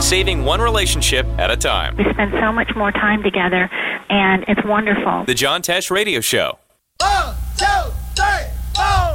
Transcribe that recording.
saving one relationship at a time. We spend so much more time together, and it's wonderful. The John Tesh Radio Show. 1, 2, 3, 4.